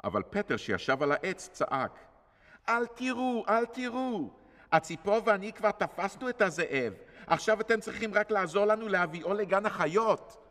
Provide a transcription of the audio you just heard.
אבל פטר שישב על העץ צעק, אל תראו, אל תראו, הציפור ואני כבר תפסנו את הזאב, עכשיו אתם צריכים רק לעזור לנו להביאו לגן החיות.